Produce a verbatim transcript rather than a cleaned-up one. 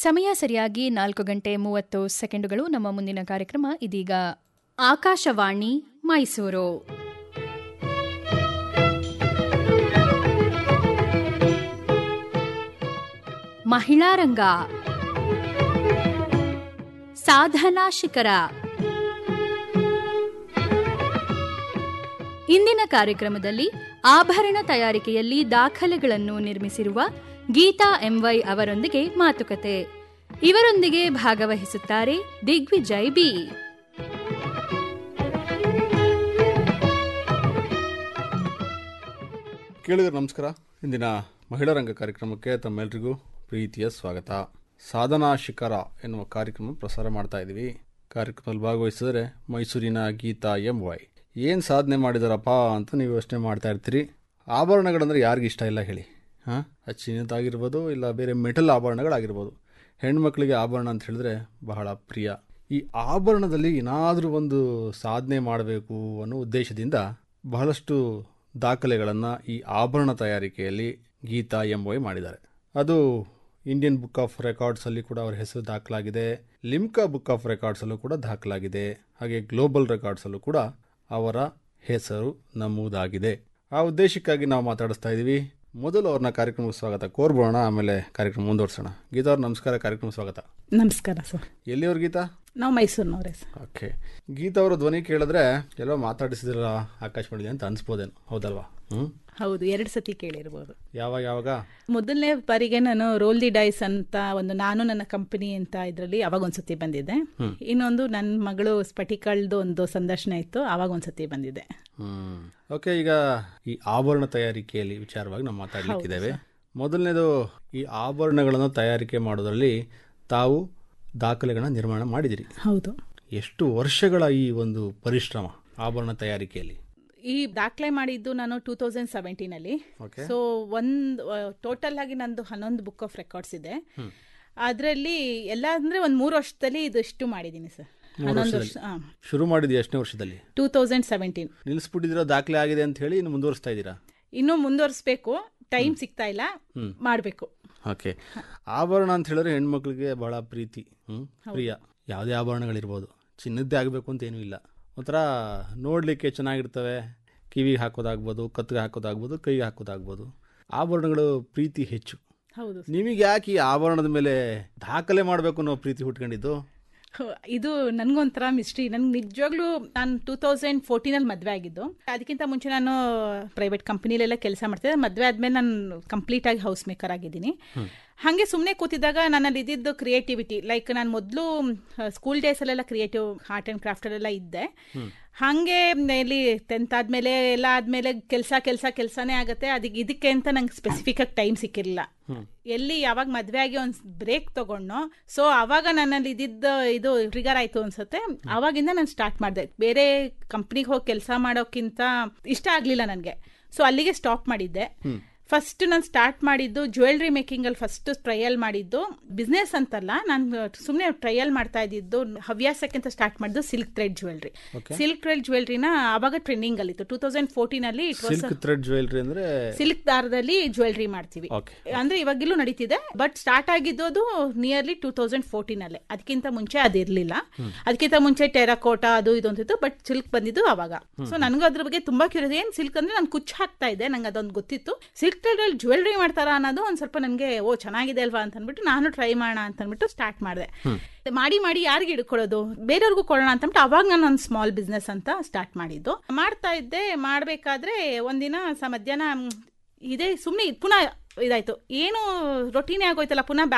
ಸಮಯ ಸರಿಯಾಗಿ ನಾಲ್ಕು ಗಂಟೆ ಮೂವತ್ತು ಸೆಕೆಂಡುಗಳು. ನಮ್ಮ ಮುಂದಿನ ಕಾರ್ಯಕ್ರಮ ಇದೀಗ. ಆಕಾಶವಾಣಿ ಮೈಸೂರು. ಮಹಿಳಾ ರಂಗ. ಸಾಧನಾ ಶಿಖರ. ಇಂದಿನ ಕಾರ್ಯಕ್ರಮದಲ್ಲಿ ಆಭರಣ ತಯಾರಿಕೆಯಲ್ಲಿ ದಾಖಲೆಗಳನ್ನು ನಿರ್ಮಿಸಿರುವ ಗೀತಾ ಎಂವೈ ಅವರೊಂದಿಗೆ ಮಾತುಕತೆ. ಇವರೊಂದಿಗೆ ಭಾಗವಹಿಸುತ್ತಾರೆ ದಿಗ್ವಿಜಯ್ ಬಿ. ಕೇಳಿದ್ರೆ ನಮಸ್ಕಾರ. ಇಂದಿನ ಮಹಿಳಾ ರಂಗ ಕಾರ್ಯಕ್ರಮಕ್ಕೆ ತಮ್ಮೆಲ್ಲರಿಗೂ ಪ್ರೀತಿಯ ಸ್ವಾಗತ. ಸಾಧನಾ ಶಿಖರ ಎನ್ನುವ ಕಾರ್ಯಕ್ರಮ ಪ್ರಸಾರ ಮಾಡ್ತಾ ಇದ್ದೀವಿ. ಕಾರ್ಯಕ್ರಮದಲ್ಲಿ ಭಾಗವಹಿಸಿದರೆ ಮೈಸೂರಿನ ಗೀತಾ ಎಂ ವೈ. ಏನು ಸಾಧನೆ ಮಾಡಿದಾರಪ್ಪ ಅಂತ ನೀವು ಯೋಚನೆ ಮಾಡ್ತಾ ಇರ್ತೀರಿ. ಆಭರಣಗಳಂದ್ರೆ ಯಾರಿಗಿಷ್ಟ ಇಷ್ಟ ಇಲ್ಲ ಹೇಳಿ? ಹಾಂ, ಅದು ಚಿನ್ನದಾಗಿರ್ಬೋದು, ಇಲ್ಲ ಬೇರೆ ಮೆಟಲ್ ಆಭರಣಗಳಾಗಿರ್ಬೋದು. ಹೆಣ್ಮಕ್ಳಿಗೆ ಆಭರಣ ಅಂತ ಹೇಳಿದ್ರೆ ಬಹಳ ಪ್ರಿಯ. ಈ ಆಭರಣದಲ್ಲಿ ಏನಾದರೂ ಒಂದು ಸಾಧನೆ ಮಾಡಬೇಕು ಅನ್ನೋ ಉದ್ದೇಶದಿಂದ ಬಹಳಷ್ಟು ದಾಖಲೆಗಳನ್ನು ಈ ಆಭರಣ ತಯಾರಿಕೆಯಲ್ಲಿ ಗೀತಾ ಎಂ ವೈ ಮಾಡಿದ್ದಾರೆ. ಅದು ಇಂಡಿಯನ್ ಬುಕ್ ಆಫ್ ರೆಕಾರ್ಡ್ಸಲ್ಲಿ ಕೂಡ ಅವರ ಹೆಸರು ದಾಖಲಾಗಿದೆ, ಲಿಮ್ಕಾ ಬುಕ್ ಆಫ್ ರೆಕಾರ್ಡ್ಸಲ್ಲೂ ಕೂಡ ದಾಖಲಾಗಿದೆ, ಹಾಗೆ ಗ್ಲೋಬಲ್ ರೆಕಾರ್ಡ್ಸಲ್ಲೂ ಕೂಡ ಅವರ ಹೆಸರು ನಮೂದಾಗಿದೆ. ಆ ಉದ್ದೇಶಕ್ಕಾಗಿ ನಾವು ಮಾತಾಡಿಸ್ತಾ ಇದ್ದೀವಿ. ಮೊದಲು ಅವ್ರನ್ನ ಕಾರ್ಯಕ್ರಮಕ್ಕೆ ಸ್ವಾಗತ ಕೋರ್ಬೋಣ, ಆಮೇಲೆ ಕಾರ್ಯಕ್ರಮ ಮುಂದುವರ್ಸೋಣ. ಗೀತಾ ಅವ್ರ ನಮಸ್ಕಾರ, ಕಾರ್ಯಕ್ರಮ ಸ್ವಾಗತ. ನಮಸ್ಕಾರ ಸರ್. ಎಲ್ಲಿಯವ್ರು ಗೀತಾ? ನಾವು ಮೈಸೂರಿನವರೇ ಸರ್. ಓಕೆ. ಗೀತಾ ಅವರ ಧ್ವನಿ ಕೇಳಿದ್ರೆ ಎಲ್ಲೋ ಮಾತಾಡಿಸಿದಿಲ್ಲ ಆಕಾಶವಾಣಿ ಅಂತ ಅನ್ಸ್ಬೋದೇನು, ಹೌದಲ್ವಾ? ಹ್ಮ್, ಹೌದು, ಎರಡು ಸತಿ ಕೇಳಿರ್ಬೋದು. ಯಾವಾಗ ಯಾವಾಗ? ಮೊದಲನೇ ಬಾರಿಗೆ ನಾನು ರೋಲ್ ದಿ ಡೈಸ್ ಅಂತ ಒಂದು ನಾನು ನನ್ನ ಕಂಪನಿ ಅಂತ ಇದರಲ್ಲಿ ಅವಾಗ ಒಂದ್ಸತಿ ಬಂದಿದ್ದೆ. ಇನ್ನೊಂದು ನನ್ನ ಮಗಳು ಸ್ಫಟಿಕಳ್ದು ಒಂದು ಸಂದರ್ಶನ ಇತ್ತು, ಅವಾಗ ಒಂದ್ಸತಿ ಬಂದಿದ್ದೆ. ಹ್ಮ್, ಓಕೆ. ಈಗ ಈ ಆಭರಣ ತಯಾರಿಕೆಯಲ್ಲಿ ವಿಚಾರವಾಗಿ ನಾವು ಮಾತಾಡ್ಲಿಕ್ಕಿದ್ದೇವೆ. ಮೊದಲನೇದು, ಈ ಆಭರಣಗಳನ್ನು ತಯಾರಿಕೆ ಮಾಡೋದ್ರಲ್ಲಿ ತಾವು ದಾಖಲೆಗಳನ್ನ ನಿರ್ಮಾಣ ಮಾಡಿದಿರಿ. ಹೌದು. ಎಷ್ಟು ವರ್ಷಗಳ ಈ ಒಂದು ಪರಿಶ್ರಮ ಆಭರಣ ತಯಾರಿಕೆಯಲ್ಲಿ? ಈ ದಾಖಲೆ ಮಾಡಿದ್ದು ನಾನು ಟೂ ತೌಸಂಡ್ ಸೆವೆಂಟೀನ್ ಅಲ್ಲಿ. ಸೊ ಒಂದು ಟೋಟಲ್ ಆಗಿ ನಂದು ಹನ್ನೊಂದು ಬುಕ್ ಆಫ್ ರೆಕಾರ್ಡ್ಸ್ ಇದೆ. ಅದರಲ್ಲಿ ಎಲ್ಲ ಅಂದ್ರೆ ಒಂದ್ ಮೂರು ವರ್ಷದಲ್ಲಿ ಇದು ಇಷ್ಟು ಮಾಡಿದೀನಿ ಸರ್. ಹನ್ನೊಂದು ವರ್ಷ ಶುರು ಮಾಡಿದ್ಯಾ? ಎಷ್ಟನೇ ವರ್ಷದಲ್ಲಿ? Two thousand seventeen. ನಿಲ್ಲಿಸ್ಬಿಟ್ಟಿದ್ದೀರಾ? ದಾಖಲೆ ಆಗಿದೆ ಅಂತ ಹೇಳಿ ಇನ್ನು ಮುಂದುವರಿಸ್ತಾ ಇದ್ದೀರಾ? ಇನ್ನೂ ಮುಂದುವರಿಸಬೇಕು, ಟೈಮ್ ಸಿಗ್ತಾ ಇಲ್ಲ, ಮಾಡಬೇಕು. ಓಕೆ. ಆಭರಣ ಅಂತ ಹೇಳಿದ್ರೆ ಹೆಣ್ಮಕ್ಳಿಗೆ ಬಹಳ ಪ್ರೀತಿ, ಹ್ಮ್ ಪ್ರಿಯ. ಯಾವುದೇ ಆಭರಣಗಳಿರ್ಬೋದು, ಚಿನ್ನದ್ದೇ ಆಗಬೇಕು ಅಂತ ಏನೂ ಇಲ್ಲ. ಒಂಥರ ನೋಡಲಿಕ್ಕೆ ಚೆನ್ನಾಗಿರ್ತವೆ. ಕಿವಿಗೆ ಹಾಕೋದಾಗ್ಬೋದು, ಕತ್ತಿಗೆ ಹಾಕೋದಾಗ್ಬೋದು, ಕೈಗೆ ಹಾಕೋದಾಗ್ಬೋದು. ಆಭರಣಗಳು ಪ್ರೀತಿ ಹೆಚ್ಚು. ಹೌದು. ನಿಮಗೆ ಯಾಕೆ ಈ ಆಭರಣದ ಮೇಲೆ ದಾಖಲೆ ಮಾಡಬೇಕು ಅನ್ನೋ ಪ್ರೀತಿ ಹುಟ್ಕೊಂಡಿದ್ದು? ಇದು ನನ್ಗೊಂಥರ ಮಿಸ್ಟ್ರಿ. ನನ್ಗೆ ನಿಜವಾಗ್ಲೂ ನಾನು ಟೂ ತೌಸಂಡ್ ಫೋರ್ಟೀನ್ ಅಲ್ಲಿ ಮದ್ವೆ ಆಗಿದ್ದು. ಅದಕ್ಕಿಂತ ಮುಂಚೆ ನಾನು ಪ್ರೈವೇಟ್ ಕಂಪನಿಲೆಲ್ಲ ಕೆಲಸ ಮಾಡ್ತಿದ್ದೆ. ಮದ್ವೆ ಆದ್ಮೇಲೆ ನಾನು ಕಂಪ್ಲೀಟ್ ಆಗಿ ಹೌಸ್ ಮೇಕರ್ ಆಗಿದ್ದೀನಿ. ಹಾಗೆ ಸುಮ್ಮನೆ ಕೂತಿದ್ದಾಗ ನನ್ನಲ್ಲಿ ಇದ್ದಿದ್ದು ಕ್ರಿಯೇಟಿವಿಟಿ, ಲೈಕ್ ನಾನು ಮೊದಲು ಸ್ಕೂಲ್ ಡೇಸ್ ಅಲ್ಲೆಲ್ಲ ಕ್ರಿಯೇಟಿವ್ ಆರ್ಟ್ ಅಂಡ್ ಕ್ರಾಫ್ಟ್ ಅಲ್ಲೆಲ್ಲ ಇದ್ದೆ. ಹಾಗೆ ಇಲ್ಲಿ ಟೆಂತ್ ಆದ್ಮೇಲೆ ಎಲ್ಲ ಆದ್ಮೇಲೆ ಕೆಲಸ ಕೆಲಸ ಕೆಲಸನೇ ಆಗುತ್ತೆ. ಅದಕ್ಕೆ ಇದಕ್ಕೆ ಅಂತ ನಂಗೆ ಸ್ಪೆಸಿಫಿಕ್ ಆಗಿ ಟೈಮ್ ಸಿಕ್ಕಿರಲಿಲ್ಲ. ಎಲ್ಲಿ ಯಾವಾಗ ಮದ್ವೆ ಆಗಿ ಒಂದ್ ಬ್ರೇಕ್ ತಗೊಂಡು, ಸೊ ಅವಾಗ ನನ್ನಲ್ಲಿ ಇದ್ದಿದ್ದು ಇದು ಟ್ರಿಗರ್ ಆಯ್ತು ಅನ್ಸುತ್ತೆ. ಅವಾಗಿಂದ ನಾನು ಸ್ಟಾರ್ಟ್ ಮಾಡಿದೆ. ಬೇರೆ ಕಂಪ್ನಿಗೆ ಹೋಗಿ ಕೆಲಸ ಮಾಡೋಕ್ಕಿಂತ ಇಷ್ಟ ಆಗ್ಲಿಲ್ಲ ನನಗೆ. ಸೊ ಅಲ್ಲಿಗೆ ಸ್ಟಾಪ್ ಮಾಡಿದ್ದೆ. ಫಸ್ಟ್ ನಾನು ಸ್ಟಾರ್ಟ್ ಮಾಡಿದ್ದು ಜ್ಯುವೆಲ್ರಿ ಮೇಕಿಂಗ್ ಅಲ್ಲಿ ಫಸ್ಟ್ ಟ್ರಯಲ್ ಮಾಡಿದ್ದು. ಬಿಸ್ನೆಸ್ ಅಂತಲ್ಲ, ನಾನು ಸುಮ್ಮನೆ ಟ್ರಯಲ್ ಮಾಡ್ತಾ ಇದ್ದಿದ್ದು. ಹವ್ಯಾಸಕ್ಕಿಂತ ಸ್ಟಾರ್ಟ್ ಮಾಡಿದ್ದು silk thread jewellery. Silk thread ಜ್ಯುವೆಲ್ರಿನ ಅವಾಗ ಟ್ರೆಂಡಿಂಗ್ ಅಲ್ಲಿ ಇತ್ತು. ಟೂ ತೌಸಂಡ್ ಫೋರ್ಟೀನ್ ಅಲ್ಲಿ ಸಿಲ್ಕ್ ಥ್ರೆಡ್ ಜ್ಯುವೆಲ್ರಿ ಅಂದ್ರೆ ಸಿಲ್ಕ್ ದಾರದಲ್ಲಿ ಜ್ಯುವೆಲ್ರಿ ಮಾಡ್ತೀವಿ. ಅಂದ್ರೆ ಇವಾಗಲೂ ನಡೀತಿದೆ, ಬಟ್ ಸ್ಟಾರ್ಟ್ ಆಗಿದ್ದು ನಿಯರ್ಲಿ ಟೂ ತೌಸಂಡ್ ಫೋರ್ಟೀನ್ ಅಲ್ಲೇ. ಅದಕ್ಕಿಂತ ಮುಂಚೆ ಅದಿರ್ಲಿಲ್ಲ. ಅದಕ್ಕಿಂತ ಮುಂಚೆ ಟೆರಾಕೋಟಾ ಅದು ಇದು ಅಂತಿತ್ತು, ಬಟ್ ಸಿಲ್ಕ್ ಬಂದಿದ್ದು ಅವಾಗ. ಸೊ ನನಗೂ ಅದ್ರ ಬಗ್ಗೆ ತುಂಬಾ ಕ್ಯೂರಿಯಸ್. ಏನ್ ಸಿಲ್ಕ್ ಅಂದ್ರೆ ನಾನು ಕುಚ್ಚು ಹಾಕ್ತಾ ಇದ್ದೆ, ನಂಗೆ ಅದೊಂದು ಗೊತ್ತಿತ್ತು. ಸಿಲ್ಕ್ ಥ್ರೆಡ್ ಅಲ್ಲಿ ಜ್ಯುವೆಲ್ರಿ ಮಾಡ್ತಾರ ಅನ್ನೋದು ಒಂದ್ ಸ್ವಲ್ಪ ನನಗೆ ಓ ಚೆನ್ನಾಗಿದೆ ಅಲ್ವಾ ಅಂತ ಅಂದ್ಬಿಟ್ಟು ನಾನು ಟ್ರೈ ಮಾಡೋಣ ಅಂತ ಅಂದ್ಬಿಟ್ಟು ಸ್ಟಾರ್ಟ್ ಮಾಡಿದೆ. ಮಾಡಿ ಮಾಡಿ ಯಾರಿಗೆ ಹಿಡ್ಕೊಳ್ಳೋದು, ಬೇರೆಯವ್ರಿಗೂ ಕೊಡೋಣ ಅಂತ ಅಂದ್ಬಿಟ್ಟು ಅವಾಗ ನಾನು ಒಂದು ಸ್ಮಾಲ್ ಬಿಸ್ನೆಸ್ ಅಂತ ಸ್ಟಾರ್ಟ್ ಮಾಡಿದ್ದು. ಮಾಡ್ತಾ ಇದ್ದೆ. ಮಾಡ್ಬೇಕಾದ್ರೆ ಒಂದಿನ ಸ ಮಧ್ಯಾಹ್ನ ಇದೇ ಸುಮ್ಮನೆ ಪುನಃ ಇದಾಯ್ತು, ಏನು ರೊಟೀನೇ ಆಗೋಯ್ತಲ್ಲ, ಪುನಃ